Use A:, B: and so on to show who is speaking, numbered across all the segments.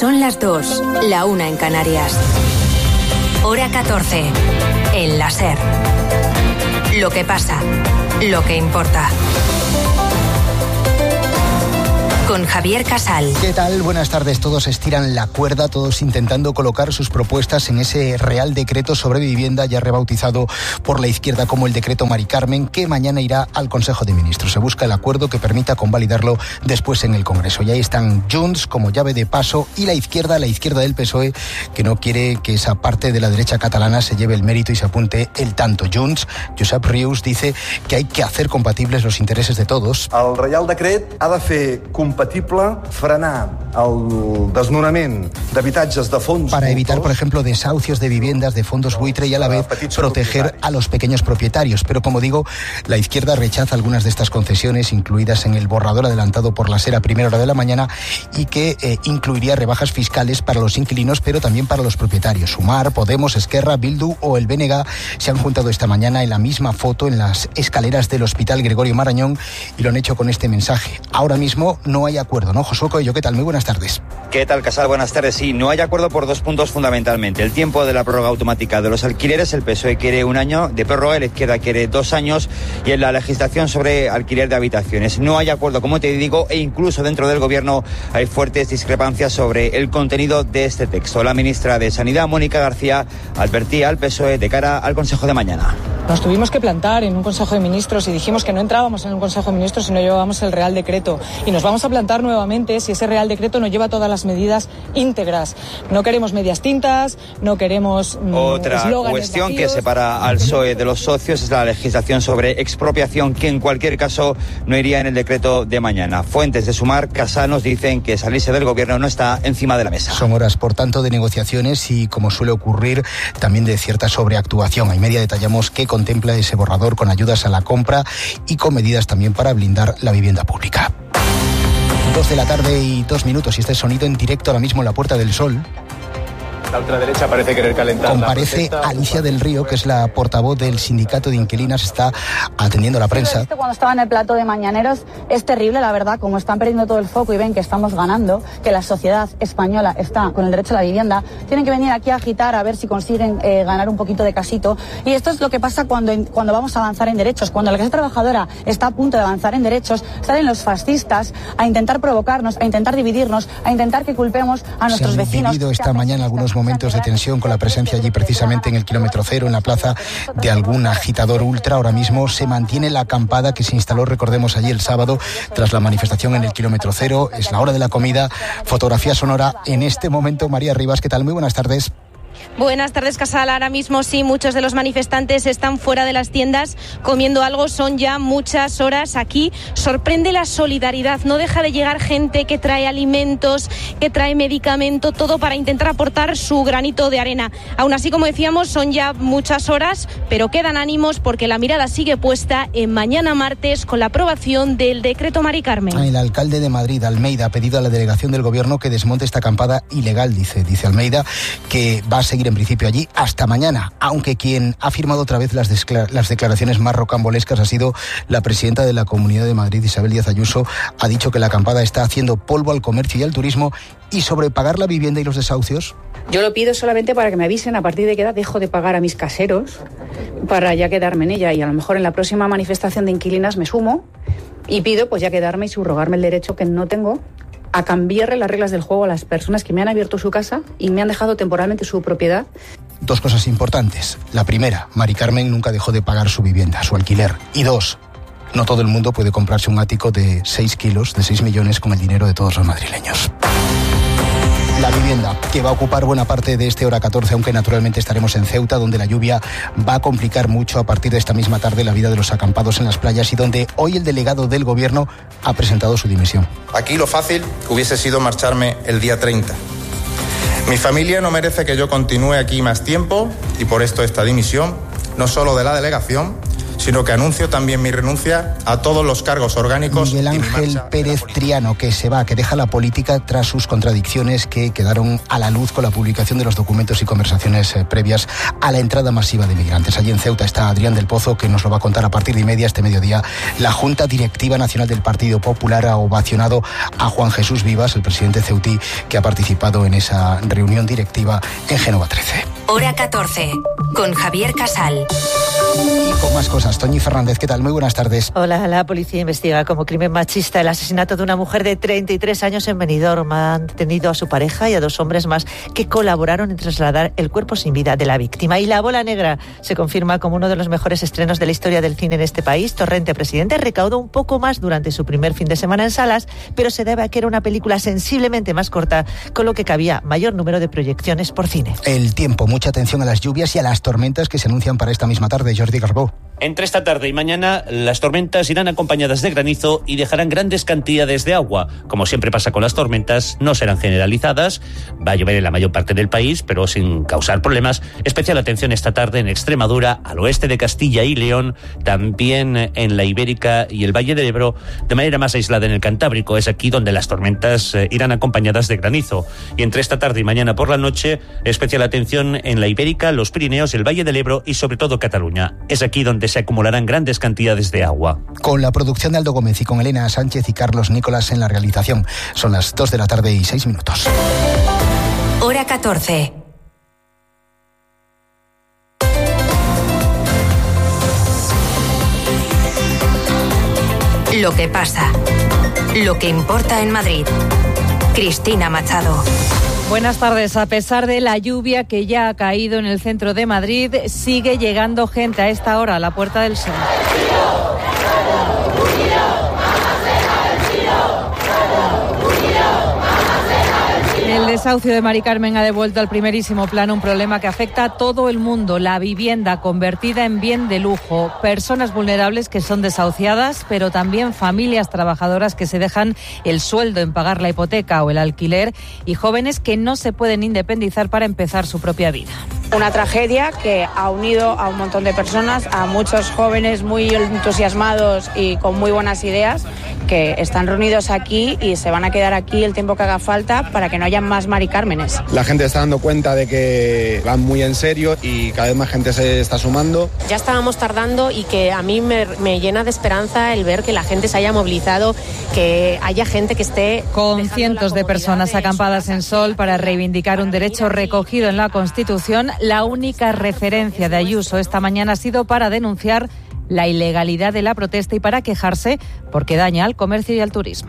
A: Son las 2, la 1 en Canarias. Hora 14, en la SER. Lo que pasa, lo que importa. Con Javier Casal.
B: ¿Qué tal? Buenas tardes. Todos estiran la cuerda, todos intentando colocar sus propuestas en ese Real Decreto sobre vivienda, ya rebautizado por la izquierda como el Decreto Mari Carmen, que mañana irá al Consejo de Ministros. Se busca el acuerdo que permita convalidarlo después en el Congreso. Y ahí están Junts como llave de paso y la izquierda del PSOE, que no quiere que esa parte de la derecha catalana se lleve el mérito y se apunte el tanto. Junts, Josep Rius, dice que hay que hacer compatibles los intereses de todos.
C: El Real Decret ha de fer compatible frenar el desnonament d'habitatges de fons
B: para evitar, por ejemplo, desahucios de viviendas de fondos buitre y a la vez proteger a los pequeños propietarios. Pero como digo, la izquierda rechaza algunas de estas concesiones incluidas en el borrador adelantado por la SER a primera hora de la mañana y que incluiría rebajas fiscales para los inquilinos, pero también para los propietarios. Sumar, Podemos, Esquerra, Bildu o el BNG se han juntado esta mañana en la misma foto en las escaleras del Hospital Gregorio Marañón y lo han hecho con este mensaje: ahora mismo no hay acuerdo, ¿no? Josué Coello, ¿qué tal? Muy buenas tardes.
D: ¿Qué tal, Casal? Buenas tardes. Sí, no hay acuerdo por dos puntos fundamentalmente. El tiempo de la prórroga automática de los alquileres, el PSOE quiere 1 año de prórroga, la izquierda quiere 2 años, y en la legislación sobre alquiler de habitaciones. No hay acuerdo, como te digo, e incluso dentro del gobierno hay fuertes discrepancias sobre el contenido de este texto. La ministra de Sanidad, Mónica García, advertía al PSOE de cara al Consejo de mañana.
E: Nos tuvimos que plantar en un Consejo de Ministros y dijimos que no entrábamos en un Consejo de Ministros si no llevábamos el Real Decreto. Y nos vamos a plantar nuevamente si ese Real Decreto no lleva todas las medidas íntegras. No queremos medias tintas, no queremos
D: Otra cuestión que separa al PSOE de los socios es la legislación sobre expropiación, que en cualquier caso no iría en el decreto de mañana. Fuentes de Sumar, Casal, nos dicen que salirse del gobierno no está encima de la mesa.
B: Son horas, por tanto, de negociaciones y, como suele ocurrir, también de cierta sobreactuación. A media detallamos qué contempla ese borrador con ayudas a la compra y con medidas también para blindar la vivienda pública. 2 de la tarde y 2 minutos y este sonido en directo ahora mismo en la Puerta del Sol.
F: La ultraderecha parece querer calentar.
B: Comparece Alicia del Río, que es la portavoz del sindicato de inquilinas, está atendiendo a la prensa.
G: Cuando estaba en el plató de Mañaneros es terrible, la verdad, como están perdiendo todo el foco y ven que estamos ganando, que la sociedad española está con el derecho a la vivienda, tienen que venir aquí a agitar a ver si consiguen ganar un poquito de casito. Y esto es lo que pasa cuando vamos a avanzar en derechos. Cuando la clase trabajadora está a punto de avanzar en derechos, salen los fascistas a intentar provocarnos, a intentar dividirnos, a intentar que culpemos a nuestros vecinos.
B: Se han vivido esta mañana algunos momentos de tensión con la presencia allí precisamente en el kilómetro cero, en la plaza, de algún agitador ultra. Ahora mismo se mantiene la acampada que se instaló, recordemos, allí el sábado tras la manifestación en el kilómetro cero. Es la hora de la comida. Fotografía sonora en este momento. María Rivas, ¿qué tal? Muy buenas tardes.
H: Buenas tardes, Casal. Ahora mismo sí, muchos de los manifestantes están fuera de las tiendas comiendo algo. Son ya muchas horas aquí. Sorprende la solidaridad. No deja de llegar gente que trae alimentos, que trae medicamento, todo para intentar aportar su granito de arena. Aún así, como decíamos, son ya muchas horas, pero quedan ánimos porque la mirada sigue puesta en mañana martes con la aprobación del decreto Mari Carmen.
B: El alcalde de Madrid, Almeida, ha pedido a la delegación del gobierno que desmonte esta acampada ilegal, dice Almeida, que va a seguir en principio allí hasta mañana, aunque quien ha firmado otra vez las declaraciones más rocambolescas ha sido la presidenta de la Comunidad de Madrid, Isabel Díaz Ayuso. Ha dicho que la acampada está haciendo polvo al comercio y al turismo. ¿Y sobre pagar la vivienda y los desahucios?
I: Yo lo pido solamente para que me avisen a partir de qué edad dejo de pagar a mis caseros para ya quedarme en ella, y a lo mejor en la próxima manifestación de inquilinas me sumo y pido pues ya quedarme y subrogarme el derecho que no tengo a cambiarle las reglas del juego a las personas que me han abierto su casa y me han dejado temporalmente su propiedad.
B: 2 cosas importantes. La primera, Mari Carmen nunca dejó de pagar su vivienda, su alquiler. Y 2, no todo el mundo puede comprarse un ático de 6 kilos, de 6 millones con el dinero de todos los madrileños. La vivienda, que va a ocupar buena parte de este hora 14, aunque naturalmente estaremos en Ceuta, donde la lluvia va a complicar mucho a partir de esta misma tarde la vida de los acampados en las playas y donde hoy el delegado del gobierno ha presentado su dimisión.
J: Aquí lo fácil hubiese sido marcharme el día 30. Mi familia no merece que yo continúe aquí más tiempo y por esto esta dimisión, no solo de la delegación, sino que anuncio también mi renuncia a todos los cargos orgánicos.
B: Miguel Ángel Pérez Triano, que se va, que deja la política tras sus contradicciones que quedaron a la luz con la publicación de los documentos y conversaciones previas a la entrada masiva de migrantes. Allí en Ceuta está Adrián del Pozo, que nos lo va a contar a partir de 1:30 este mediodía. La Junta Directiva Nacional del Partido Popular ha ovacionado a Juan Jesús Vivas, el presidente ceutí, que ha participado en esa reunión directiva en Génova 13.
A: Hora 14, con Javier Casal.
B: Y con más cosas, Toñi Fernández, ¿qué tal? Muy buenas tardes.
K: Hola, la policía investiga como crimen machista el asesinato de una mujer de 33 años en Benidorm. Han detenido a su pareja y a 2 hombres más que colaboraron en trasladar el cuerpo sin vida de la víctima. Y La Bola Negra se confirma como uno de los mejores estrenos de la historia del cine en este país. Torrente Presidente recaudó un poco más durante su primer fin de semana en salas, pero se debe a que era una película sensiblemente más corta, con lo que cabía mayor número de proyecciones por cine.
B: El tiempo, mucha atención a las lluvias y a las tormentas que se anuncian para esta misma tarde. Jordi Garbó.
L: Entre esta tarde y mañana, las tormentas irán acompañadas de granizo y dejarán grandes cantidades de agua. Como siempre pasa con las tormentas, no serán generalizadas. Va a llover en la mayor parte del país, pero sin causar problemas. Especial atención esta tarde en Extremadura, al oeste de Castilla y León, también en la Ibérica y el Valle del Ebro, de manera más aislada en el Cantábrico. Es aquí donde las tormentas irán acompañadas de granizo. Y entre esta tarde y mañana por la noche, especial atención en la Ibérica, los Pirineos, el Valle del Ebro y sobre todo Cataluña. Es aquí donde se acumularán grandes cantidades de agua.
B: Con la producción de Aldo Gómez y con Elena Sánchez y Carlos Nicolás en la realización. Son las 2 de la tarde y 6 minutos.
A: Hora 14. Lo que pasa. Lo que importa en Madrid. Cristina Machado.
M: Buenas tardes. A pesar de la lluvia que ya ha caído en el centro de Madrid, sigue llegando gente a esta hora a la Puerta del Sol. El desahucio de Mari Carmen ha devuelto al primerísimo plano un problema que afecta a todo el mundo, la vivienda convertida en bien de lujo, personas vulnerables que son desahuciadas, pero también familias trabajadoras que se dejan el sueldo en pagar la hipoteca o el alquiler y jóvenes que no se pueden independizar para empezar su propia vida.
I: Una tragedia que ha unido a un montón de personas, a muchos jóvenes muy entusiasmados y con muy buenas ideas que están reunidos aquí y se van a quedar aquí el tiempo que haga falta para que no haya más Mari Cármenes.
N: La gente está dando cuenta de que van muy en serio y cada vez más gente se está sumando.
O: Ya estábamos tardando y que a mí me llena de esperanza el ver que la gente se haya movilizado, que haya gente que esté...
M: Con cientos de personas acampadas en Sol para reivindicar un derecho recogido en la Constitución, la única referencia de Ayuso esta mañana ha sido para denunciar la ilegalidad de la protesta y para quejarse porque daña al comercio y al turismo.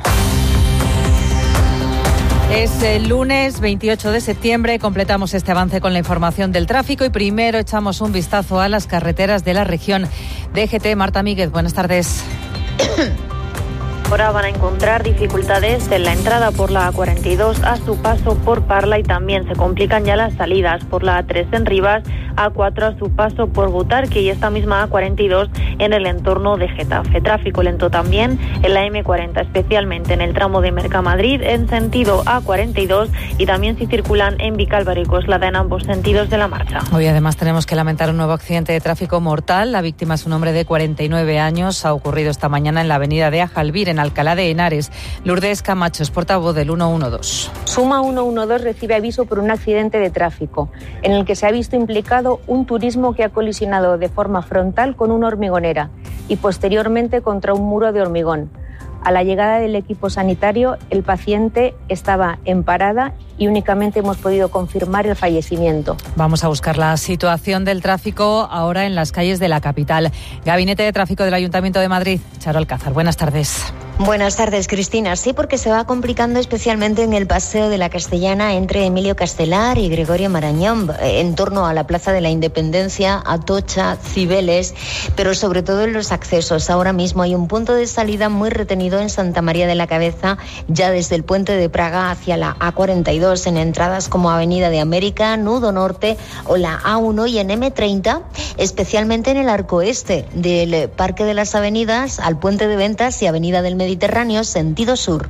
M: Es el lunes 28 de septiembre, completamos este avance con la información del tráfico y primero echamos un vistazo a las carreteras de la región. DGT, Marta Míguez, buenas tardes.
P: Ahora van a encontrar dificultades en la entrada por la A42 a su paso por Parla y también se complican ya las salidas por la A3 en Rivas, A4 a su paso por Butarque y esta misma A42 en el entorno de Getafe. Tráfico lento también en la M40, especialmente en el tramo de Mercamadrid en sentido A42 y también si circulan en Vicálvaro y Coslada en ambos sentidos de la marcha.
M: Hoy además tenemos que lamentar un nuevo accidente de tráfico mortal. La víctima es un hombre de 49 años. Ha ocurrido esta mañana en la avenida de Ajalbir, en Alcalá de Henares. Lourdes Camacho es portavoz del 112.
Q: Suma 112 recibe aviso por un accidente de tráfico en el que se ha visto implicado un turismo que ha colisionado de forma frontal con una hormigonera y posteriormente contra un muro de hormigón. A la llegada del equipo sanitario, el paciente estaba en parada y únicamente hemos podido confirmar el fallecimiento.
M: Vamos a buscar la situación del tráfico ahora en las calles de la capital. Gabinete de Tráfico del Ayuntamiento de Madrid. Charo Alcázar, buenas tardes.
R: Buenas tardes, Cristina. Sí, porque se va complicando especialmente en el Paseo de la Castellana entre Emilio Castelar y Gregorio Marañón, en torno a la Plaza de la Independencia, Atocha, Cibeles, pero sobre todo en los accesos. Ahora mismo hay un punto de salida muy retenido en Santa María de la Cabeza, ya desde el Puente de Praga hacia la A42, en entradas como Avenida de América, Nudo Norte o la A1 y en M30, especialmente en el arco este del Parque de las Avenidas al Puente de Ventas y Avenida del Mediterráneo, sentido sur.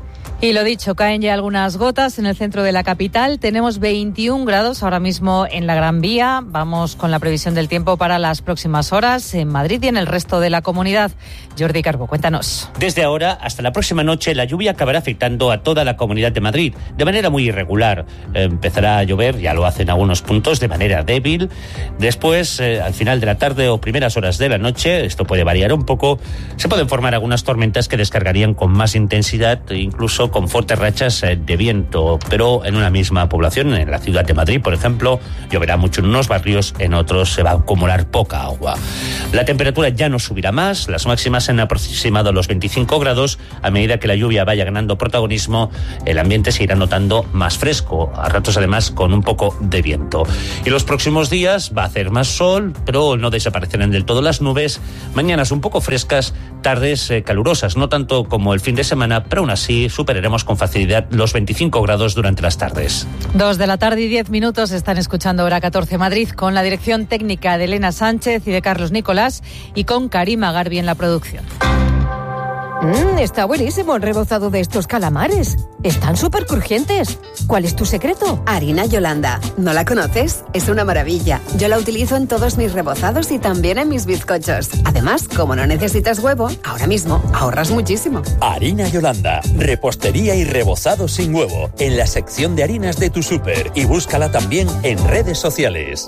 M: Y lo dicho, caen ya algunas gotas en el centro de la capital. Tenemos 21 grados ahora mismo en la Gran Vía. Vamos con la previsión del tiempo para las próximas horas en Madrid y en el resto de la comunidad. Jordi Carbó, cuéntanos.
L: Desde ahora hasta la próxima noche la lluvia acabará afectando a toda la Comunidad de Madrid de manera muy irregular. Empezará a llover, ya lo hace en algunos puntos, de manera débil. Después, al final de la tarde o primeras horas de la noche, esto puede variar un poco, se pueden formar algunas tormentas que descargarían con más intensidad, incluso con fuertes rachas de viento, pero en una misma población, en la ciudad de Madrid, por ejemplo, lloverá mucho en unos barrios, en otros se va a acumular poca agua. La temperatura ya no subirá más, las máximas se han aproximado a los 25 grados. A medida que la lluvia vaya ganando protagonismo, el ambiente se irá notando más fresco, a ratos además con un poco de viento. Y los próximos días va a hacer más sol, pero no desaparecerán del todo las nubes. Mañanas un poco frescas, tardes calurosas, no tanto como el fin de semana, pero aún así superaremos con facilidad los 25 grados durante las tardes.
M: 2 de la tarde y 10 minutos, están escuchando Hora 14 Madrid, con la dirección técnica de Elena Sánchez y de Carlos Nicolás, y con Karima Garbi en la producción.
S: Está buenísimo el rebozado de estos calamares. Están súper crujientes. ¿Cuál es tu secreto?
T: Harina Yolanda. ¿No la conoces? Es una maravilla. Yo la utilizo en todos mis rebozados y también en mis bizcochos. Además, como no necesitas huevo, ahora mismo ahorras muchísimo.
U: Harina Yolanda. Repostería y rebozado sin huevo. En la sección de harinas de tu súper. Y búscala también en redes sociales.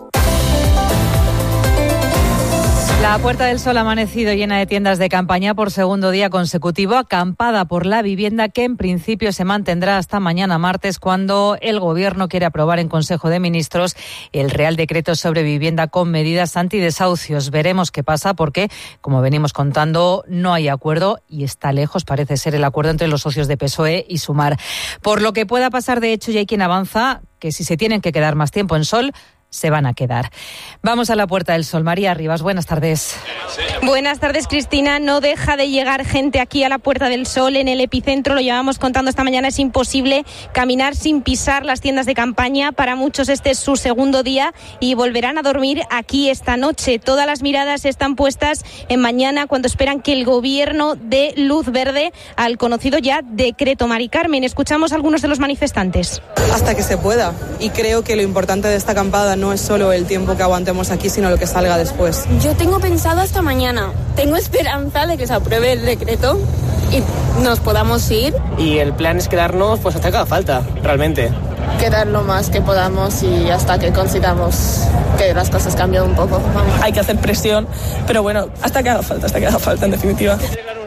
M: La Puerta del Sol ha amanecido llena de tiendas de campaña por segundo día consecutivo, acampada por la vivienda, que en principio se mantendrá hasta mañana martes, cuando el Gobierno quiere aprobar en Consejo de Ministros el Real Decreto sobre vivienda con medidas antidesahucios. Veremos qué pasa, porque, como venimos contando, no hay acuerdo y está lejos, parece ser, el acuerdo entre los socios de PSOE y Sumar. Por lo que pueda pasar, de hecho, ya hay quien avanza que si se tienen que quedar más tiempo en Sol, se van a quedar. Vamos a la Puerta del Sol. María Rivas, buenas tardes.
H: Buenas tardes, Cristina. No deja de llegar gente aquí a la Puerta del Sol. En el epicentro, lo llevamos contando esta mañana, es imposible caminar sin pisar las tiendas de campaña. Para muchos este es su segundo día y volverán a dormir aquí esta noche. Todas las miradas están puestas en mañana, cuando esperan que el Gobierno dé luz verde al conocido ya Decreto. Mari Carmen, escuchamos a algunos de los manifestantes.
V: Hasta que se pueda. Y creo que lo importante de esta acampada no es solo el tiempo que aguantemos aquí, sino lo que salga después.
W: Yo tengo pensado hasta mañana. Tengo esperanza de que se apruebe el decreto y nos podamos ir.
F: Y el plan es quedarnos pues hasta que haga falta, realmente.
W: Quedar lo más que podamos y hasta que consigamos que las cosas cambien un poco. Vamos.
V: Hay que hacer presión, pero bueno, hasta que haga falta en definitiva.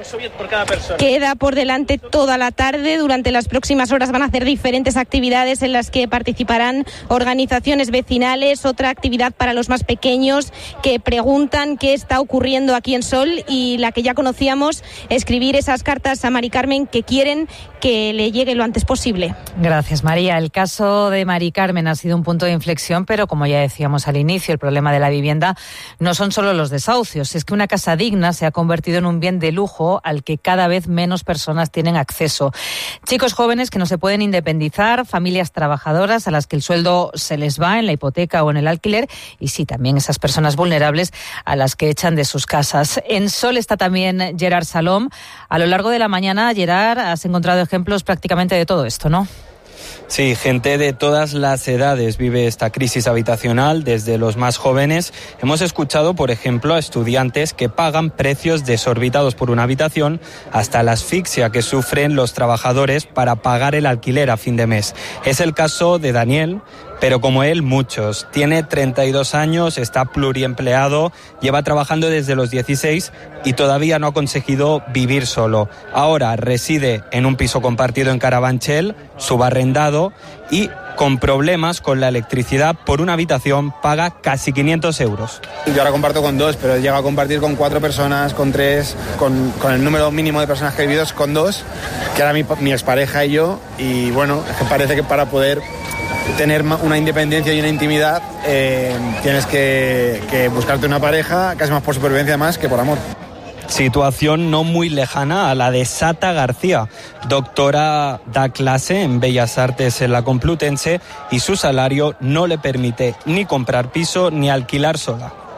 H: Queda por delante toda la tarde. Durante las próximas horas van a hacer diferentes actividades en las que participarán organizaciones vecinales, otra actividad para los más pequeños que preguntan qué está ocurriendo aquí en Sol, y la que ya conocíamos, escribir esas cartas a Mari Carmen que quieren que le llegue lo antes posible.
M: Gracias, María. El caso de Mari Carmen ha sido un punto de inflexión, pero como ya decíamos al inicio, el problema de la vivienda no son solo los desahucios. Es que una casa digna se ha convertido en un bien de lujo al que cada vez menos personas tienen acceso. Chicos jóvenes que no se pueden independizar, familias trabajadoras a las que el sueldo se les va en la hipoteca o en el alquiler, y sí, también esas personas vulnerables a las que echan de sus casas. En Sol está también Gerard Salom. A lo largo de la mañana, Gerard, has encontrado ejemplos prácticamente de todo esto, ¿no?
X: Sí, gente de todas las edades vive esta crisis habitacional, desde los más jóvenes. Hemos escuchado, por ejemplo, a estudiantes que pagan precios desorbitados por una habitación, hasta la asfixia que sufren los trabajadores para pagar el alquiler a fin de mes. Es el caso de Daniel, pero como él, muchos. Tiene 32 años, está pluriempleado, lleva trabajando desde los 16 y todavía no ha conseguido vivir solo. Ahora reside en un piso compartido en Carabanchel, subarrendado, y con problemas con la electricidad por una habitación paga casi 500 euros.
N: Yo ahora comparto con 2, pero he llegado a compartir con 4 personas, con 3, con el número mínimo de personas que he vivido es con 2, que era mi expareja y yo, y bueno, es que parece que para poder tener una independencia y una intimidad tienes que buscarte una pareja, casi más por supervivencia más que por amor.
X: Situación no muy lejana a la de Sata García, doctora, da clase en Bellas Artes en la Complutense y su salario no le permite ni comprar piso ni alquilar sola.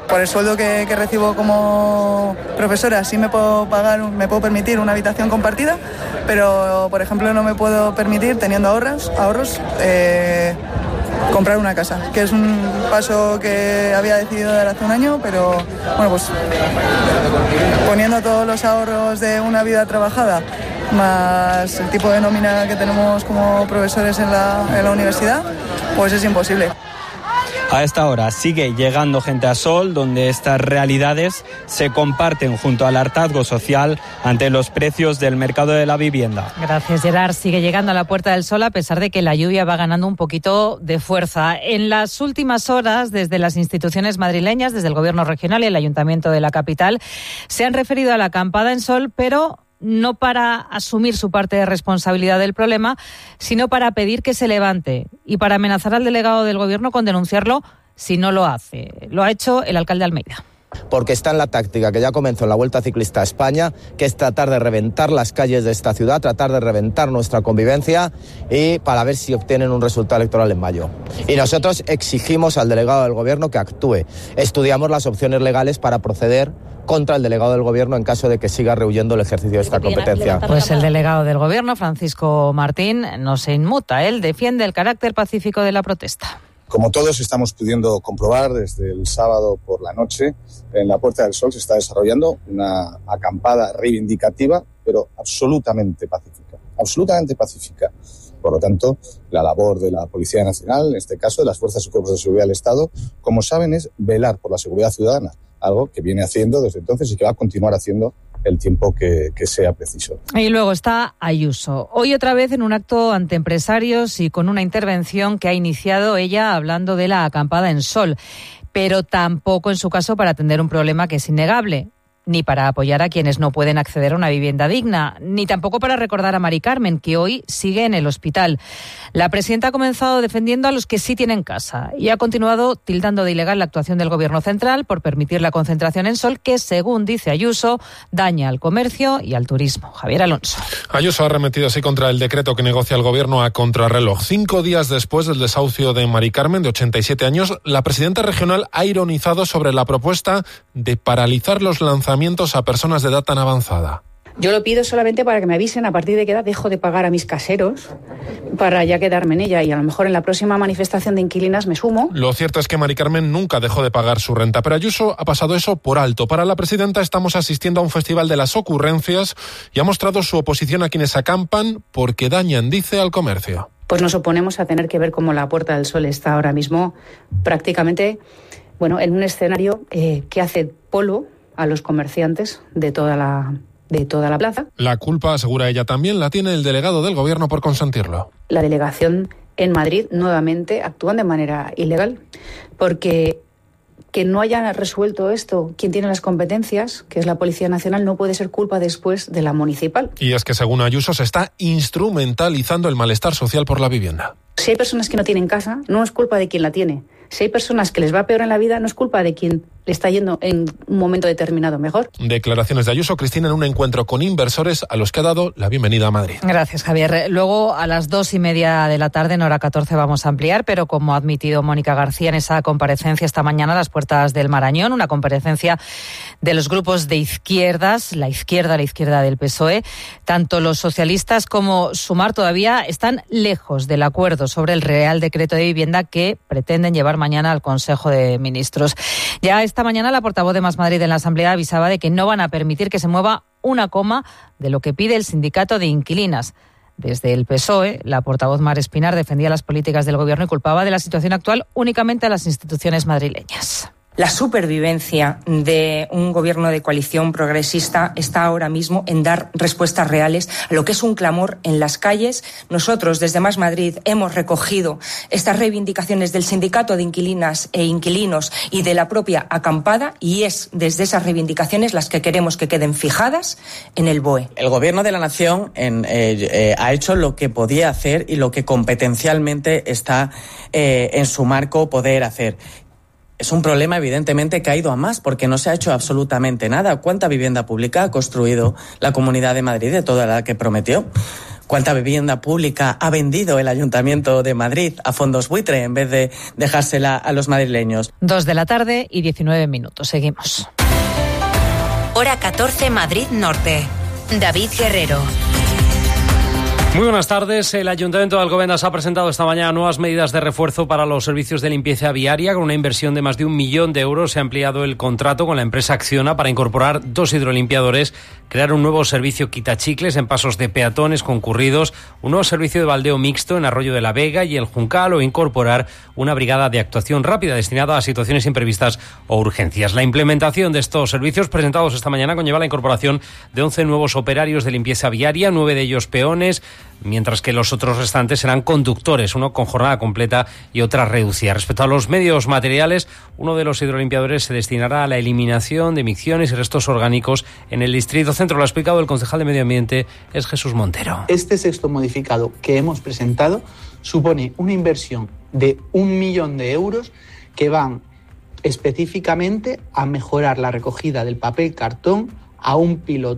C: Por el sueldo que recibo como profesora sí me puedo permitir una habitación compartida, pero por ejemplo no me puedo permitir, teniendo ahorros, comprar una casa, que es un paso que había decidido dar hace un año, pero bueno, pues poniendo todos los ahorros de una vida trabajada más el tipo de nómina que tenemos como profesores en la universidad, pues es imposible.
X: A esta hora sigue llegando gente a Sol, donde estas realidades se comparten junto al hartazgo social ante los precios del mercado de la vivienda.
M: Gracias, Gerard. Sigue llegando a la Puerta del Sol a pesar de que la lluvia va ganando un poquito de fuerza. En las últimas horas, desde las instituciones madrileñas, desde el Gobierno regional y el Ayuntamiento de la capital, se han referido a la acampada en Sol, pero no para asumir su parte de responsabilidad del problema, sino para pedir que se levante y para amenazar al delegado del Gobierno con denunciarlo si no lo hace. Lo ha hecho el alcalde Almeida.
D: Porque está en la táctica que ya comenzó en la Vuelta Ciclista a España, que es tratar de reventar las calles de esta ciudad, tratar de reventar nuestra convivencia y para ver si obtienen un resultado electoral en mayo. Y nosotros exigimos al delegado del Gobierno que actúe. Estudiamos las opciones legales para proceder contra el delegado del Gobierno en caso de que siga rehuyendo el ejercicio de esta competencia.
M: Pues el delegado del Gobierno, Francisco Martín, no se inmuta. Él defiende el carácter pacífico de la protesta.
E: Como todos estamos pudiendo comprobar, desde el sábado por la noche, en la Puerta del Sol se está desarrollando una acampada reivindicativa, pero absolutamente pacífica. Absolutamente pacífica. Por lo tanto, la labor de la Policía Nacional, en este caso de las Fuerzas y Cuerpos de Seguridad del Estado, como saben, es velar por la seguridad ciudadana, algo que viene haciendo desde entonces y que va a continuar haciendo el tiempo que sea preciso.
M: Y luego está Ayuso. Hoy otra vez en un acto ante empresarios y con una intervención que ha iniciado ella hablando de la acampada en Sol, pero tampoco en su caso para atender un problema que es innegable, ni para apoyar a quienes no pueden acceder a una vivienda digna, ni tampoco para recordar a Mari Carmen, que hoy sigue en el hospital. La presidenta ha comenzado defendiendo a los que sí tienen casa y ha continuado tildando de ilegal la actuación del Gobierno central por permitir la concentración en Sol, que, según dice Ayuso, daña al comercio y al turismo. Javier Alonso.
G: Ayuso ha arremetido así contra el decreto que negocia el Gobierno a contrarreloj. 5 días después del desahucio de Mari Carmen, de 87 años, la presidenta regional ha ironizado sobre la propuesta de paralizar los lanzamientos a personas de edad tan avanzada.
I: Yo lo pido solamente para que me avisen a partir de qué edad dejo de pagar a mis caseros para ya quedarme en ella, y a lo mejor en la próxima manifestación de inquilinas me sumo.
G: Lo cierto es que Mari Carmen nunca dejó de pagar su renta, pero Ayuso ha pasado eso por alto. Para la presidenta estamos asistiendo a un festival de las ocurrencias y ha mostrado su oposición a quienes acampan porque dañan, dice, al comercio.
I: Pues nos oponemos a tener que ver cómo la Puerta del Sol está ahora mismo prácticamente, en un escenario que hace polvo a los comerciantes de toda la plaza.
G: La culpa, asegura ella también, la tiene el delegado del Gobierno por consentirlo.
I: La delegación en Madrid nuevamente actúan de manera ilegal, porque que no hayan resuelto esto quien tiene las competencias, que es la Policía Nacional, no puede ser culpa después de la municipal.
G: Y es que, según Ayuso, se está instrumentalizando el malestar social por la vivienda.
I: Si hay personas que no tienen casa, no es culpa de quien la tiene. Si hay personas que les va peor en la vida, no es culpa de quien le está yendo en un momento determinado mejor.
G: Declaraciones de Ayuso, Cristina, en un encuentro con inversores a los que ha dado la bienvenida a Madrid.
M: Gracias, Javier. Luego, a las 2:30 de la tarde, en hora 14, vamos a ampliar, pero como ha admitido Mónica García en esa comparecencia esta mañana a las puertas del Marañón, una comparecencia de los grupos de izquierdas, la izquierda del PSOE, tanto los socialistas como Sumar todavía están lejos del acuerdo sobre el Real Decreto de Vivienda que pretenden llevar mañana al Consejo de Ministros. Ya esta mañana la portavoz de Más Madrid en la Asamblea avisaba de que no van a permitir que se mueva una coma de lo que pide el sindicato de inquilinas. Desde el PSOE, la portavoz Mar Espinar defendía las políticas del Gobierno y culpaba de la situación actual únicamente a las instituciones madrileñas.
Y: La supervivencia de un gobierno de coalición progresista está ahora mismo en dar respuestas reales a lo que es un clamor en las calles. Nosotros, desde Más Madrid, hemos recogido estas reivindicaciones del sindicato de inquilinas e inquilinos y de la propia acampada, y es desde esas reivindicaciones las que queremos que queden fijadas en el BOE.
Z: El Gobierno de la Nación ha hecho lo que podía hacer y lo que competencialmente está en su marco poder hacer. Es un problema, evidentemente, que ha ido a más porque no se ha hecho absolutamente nada. ¿Cuánta vivienda pública ha construido la Comunidad de Madrid de toda la que prometió? ¿Cuánta vivienda pública ha vendido el Ayuntamiento de Madrid a fondos buitre en vez de dejársela a los madrileños?
M: 2:19 p.m. Seguimos.
A: Hora 14, Madrid Norte. David Guerrero.
B: Muy buenas tardes. El Ayuntamiento de Alcobendas ha presentado esta mañana nuevas medidas de refuerzo para los servicios de limpieza viaria. Con una inversión de más de 1 millón de euros se ha ampliado el contrato con la empresa Acciona para incorporar 2 hidrolimpiadores, crear un nuevo servicio quitachicles en pasos de peatones concurridos, un nuevo servicio de baldeo mixto en Arroyo de la Vega y el Juncal, o incorporar una brigada de actuación rápida destinada a situaciones imprevistas o urgencias. La implementación de estos servicios presentados esta mañana conlleva la incorporación de 11 nuevos operarios de limpieza viaria, 9 de ellos peones, mientras que los otros restantes serán conductores, uno con jornada completa y otra reducida. Respecto a los medios materiales, uno de los hidrolimpiadores se destinará a la eliminación de micciones y restos orgánicos en el distrito centro. Lo ha explicado el concejal de Medio Ambiente, es Jesús Montero.
J: Este texto modificado que hemos presentado supone una inversión de 1 millón de euros que van específicamente a mejorar la recogida del papel cartón a un piloto